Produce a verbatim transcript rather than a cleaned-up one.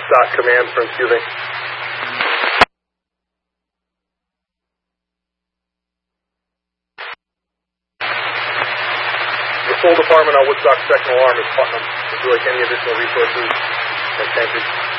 Woodstock Command from Cuban. The full department on Woodstock Second Alarm is Putnam. Would you like any additional resources? Thank you.